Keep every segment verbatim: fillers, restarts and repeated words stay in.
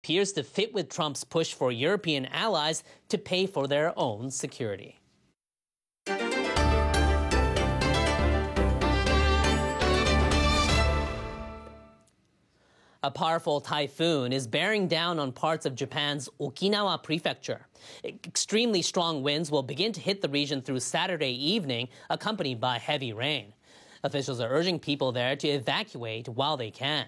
appears to fit with Trump's push for European allies to pay for their own security. A powerful typhoon is bearing down on parts of Japan's Okinawa prefecture. Extremely strong winds will begin to hit the region through Saturday evening, accompanied by heavy rain. Officials are urging people there to evacuate while they can.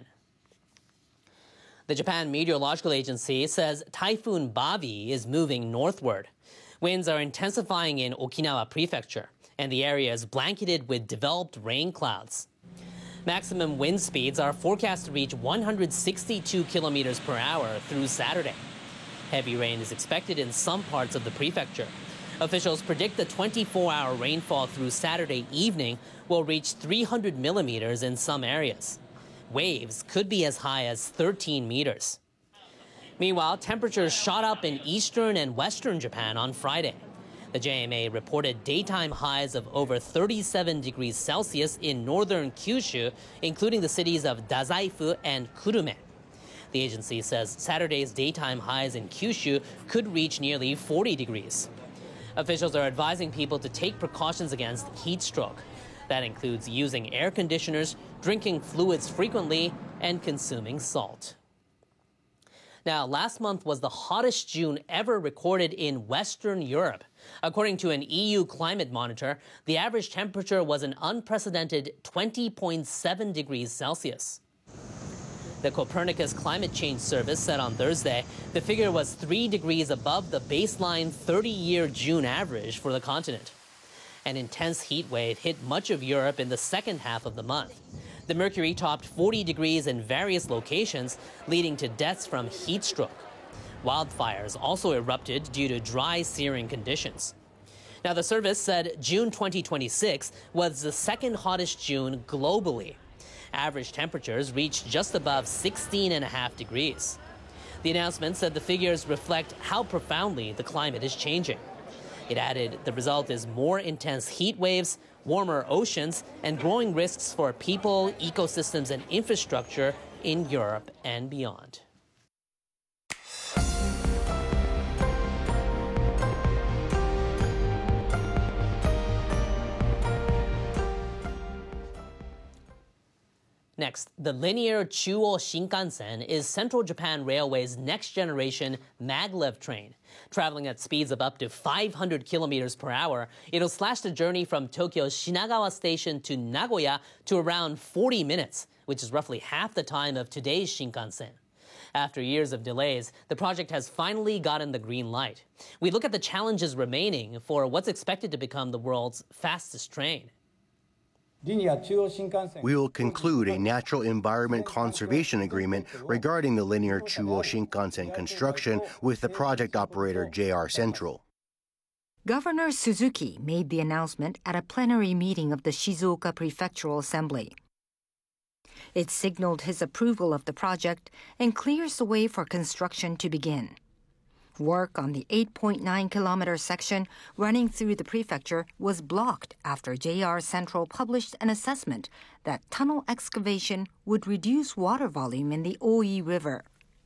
The Japan Meteorological Agency says Typhoon Bavi is moving northward. Winds are intensifying in Okinawa prefecture, and the area is blanketed with developed rain clouds. Maximum wind speeds are forecast to reach one hundred sixty-two kilometers per hour through Saturday. Heavy rain is expected in some parts of the prefecture. Officials predict the twenty-four hour rainfall through Saturday evening will reach three hundred millimeters in some areas. Waves could be as high as thirteen meters. Meanwhile, temperatures shot up in eastern and western Japan on Friday. The J M A reported daytime highs of over thirty-seven degrees Celsius in northern Kyushu, including the cities of Dazaifu and Kurume. The agency says Saturday's daytime highs in Kyushu could reach nearly forty degrees. Officials are advising people to take precautions against heat stroke. That includes using air conditioners, drinking fluids frequently, and consuming salt. Now, last month was the hottest June ever recorded in Western Europe. According to an E U climate monitor, the average temperature was an unprecedented twenty point seven degrees Celsius. The Copernicus Climate Change Service said on Thursday the figure was three degrees above the baseline thirty-year June average for the continent. An intense heat wave hit much of Europe in the second half of the month. The mercury topped forty degrees in various locations, leading to deaths from heat stroke. Wildfires also erupted due to dry, searing conditions. Now, the service said June twenty twenty-six was the second hottest June globally. Average temperatures reached just above sixteen and a half degrees. The announcement said the figures reflect how profoundly the climate is changing. It added the result is more intense heat waves, warmer oceans, and growing risks for people, ecosystems, and infrastructure in Europe and beyond. Next, the linear Chuo Shinkansen is Central Japan Railway's next-generation maglev train. Traveling at speeds of up to five hundred kilometers per hour, it'll slash the journey from Tokyo's Shinagawa Station to Nagoya to around forty minutes, which is roughly half the time of today's Shinkansen. After years of delays, the project has finally gotten the green light. We look at the challenges remaining for what's expected to become the world's fastest train. We will conclude a natural environment conservation agreement regarding the linear Chuo Shinkansen construction with the project operator J R Central. Governor Suzuki made the announcement at a plenary meeting of the Shizuoka Prefectural Assembly. It signaled his approval of the project and clears the way for construction to begin. Work on the eight point nine kilometer section running through the prefecture was blocked after J R Central published an assessment that tunnel excavation would reduce water volume in the Oi River.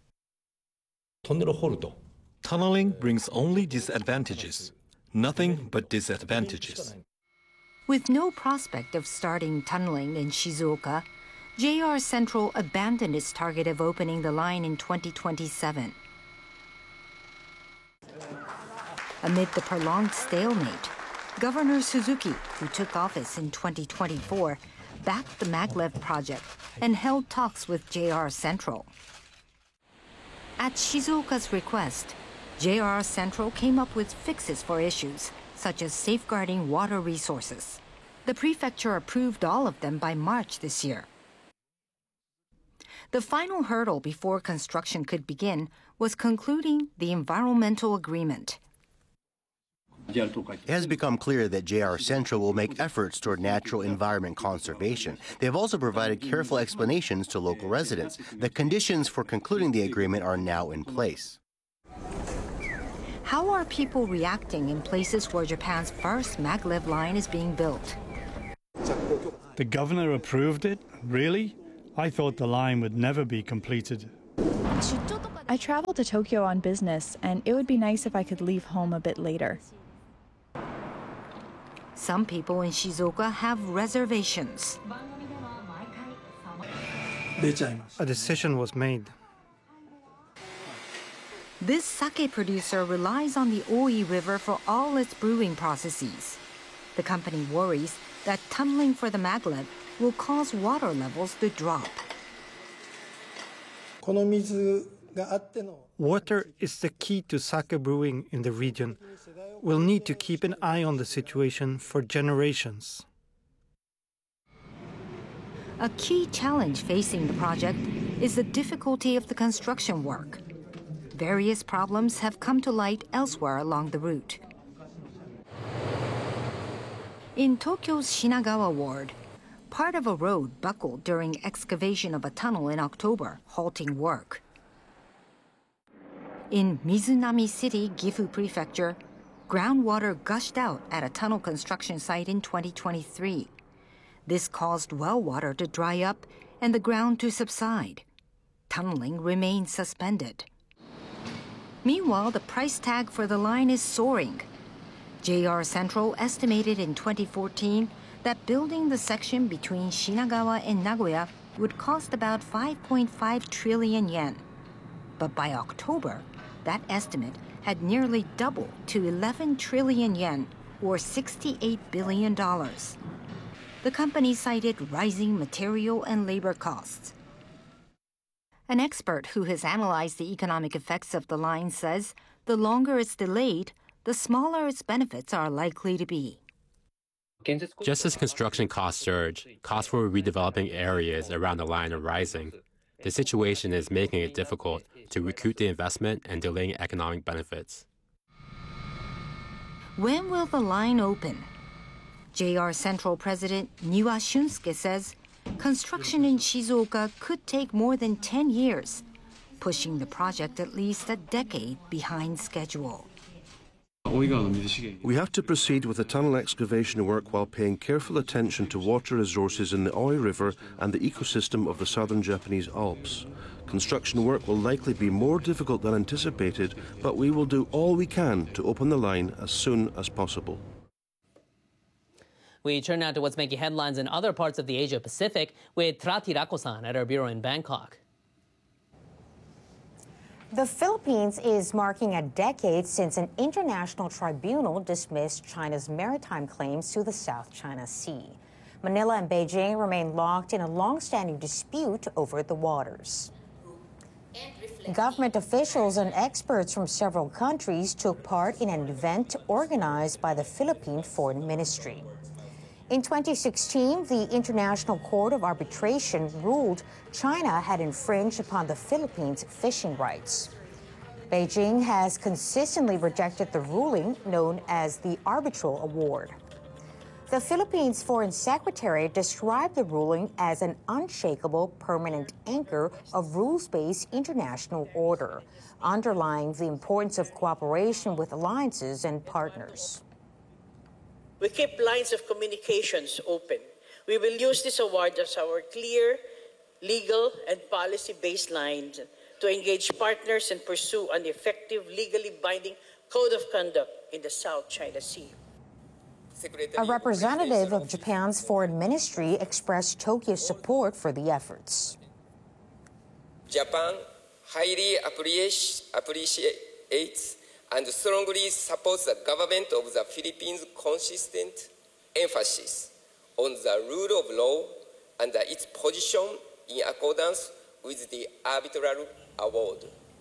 Tunneling brings only disadvantages, nothing but disadvantages. With no prospect of starting tunneling in Shizuoka, J R Central abandoned its target of opening the line in twenty twenty-seven. Amid the prolonged stalemate, Governor Suzuki, who took office in twenty twenty-four, backed the maglev project and held talks with J R Central. At Shizuoka's request, J R Central came up with fixes for issues, such as safeguarding water resources. The prefecture approved all of them by March this year. The final hurdle before construction could begin was concluding the environmental agreement. It has become clear that J R Central will make efforts toward natural environment conservation. They have also provided careful explanations to local residents. The conditions for concluding the agreement are now in place. How are people reacting in places where Japan's first maglev line is being built? The governor approved it? Really? I thought the line would never be completed. I travel to Tokyo on business, and it would be nice if I could leave home a bit later. Some people in Shizuoka have reservations. A decision was made. This sake producer relies on the Oi River for all its brewing processes. The company worries that tunneling for the maglev will cause water levels to drop. Water is the key to sake brewing in the region. We'll need to keep an eye on the situation for generations. A key challenge facing the project is the difficulty of the construction work. Various problems have come to light elsewhere along the route. In Tokyo's Shinagawa ward, part of a road buckled during excavation of a tunnel in October, halting work. In Mizunami City, Gifu Prefecture, groundwater gushed out at a tunnel construction site in twenty twenty-three. This caused well water to dry up and the ground to subside. Tunneling remains suspended. Meanwhile, the price tag for the line is soaring. J R Central estimated in twenty fourteen that building the section between Shinagawa and Nagoya would cost about five point five trillion yen. But by October, that estimate had nearly doubled to eleven trillion yen, or sixty-eight billion dollars. The company cited rising material and labor costs. An expert who has analyzed the economic effects of the line says the longer it's delayed, the smaller its benefits are likely to be. Just as construction costs surge, costs for redeveloping areas around the line are rising. The situation is making it difficult to recoup the investment and delaying economic benefits. When will the line open? J R Central President Niwa Shunsuke says construction in Shizuoka could take more than ten years, pushing the project at least a decade behind schedule. We have to proceed with the tunnel excavation work while paying careful attention to water resources in the Oi River and the ecosystem of the southern Japanese Alps. Construction work will likely be more difficult than anticipated, but we will do all we can to open the line as soon as possible. We turn now to what's making headlines in other parts of the Asia-Pacific with Trati Rako-san at our bureau in Bangkok. The Philippines is marking a decade since an international tribunal dismissed China's maritime claims to the South China Sea. Manila and Beijing remain locked in a long-standing dispute over the waters. Government officials and experts from several countries took part in an event organized by the Philippine Foreign Ministry. In twenty sixteen, the International Court of Arbitration ruled China had infringed upon the Philippines' fishing rights. Beijing has consistently rejected the ruling, known as the Arbitral Award. The Philippines' Foreign Secretary described the ruling as an unshakable permanent anchor of rules-based international order, underlying the importance of cooperation with alliances and partners. We keep lines of communications open. We will use this award as our clear, legal, and policy baseline to engage partners and pursue an effective, legally binding code of conduct in the South China Sea. A representative of Japan's foreign ministry expressed Tokyo's support for the efforts. Japan highly appreciates and strongly supports the government of the Philippines' consistent emphasis on the rule of law and its position in accordance with the Arbitral Award.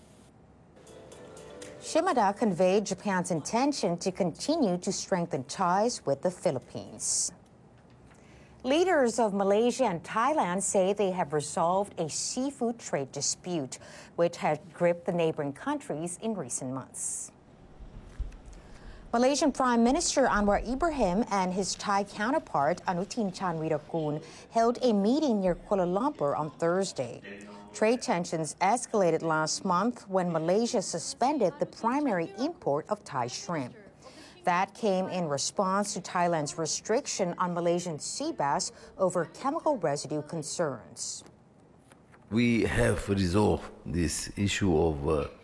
Shimada conveyed Japan's intention to continue to strengthen ties with the Philippines. Leaders of Malaysia and Thailand say they have resolved a seafood trade dispute, which had gripped the neighboring countries in recent months. Malaysian Prime Minister Anwar Ibrahim and his Thai counterpart Anutin Chanvirakul held a meeting near Kuala Lumpur on Thursday. Trade tensions escalated last month when Malaysia suspended the primary import of Thai shrimp. That came in response to Thailand's restriction on Malaysian sea bass over chemical residue concerns. We have resolved this issue of uh,